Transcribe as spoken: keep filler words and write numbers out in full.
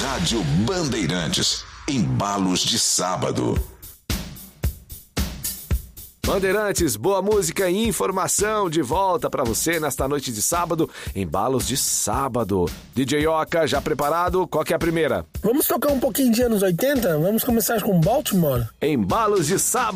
Rádio Bandeirantes, Embalos de Sábado. Bandeirantes, boa música e informação de volta pra você nesta noite de sábado, Embalos de Sábado. D J Oca, já preparado? Qual que é a primeira? Vamos tocar um pouquinho de anos oitenta? Vamos começar com Baltimore. Embalos de Sábado.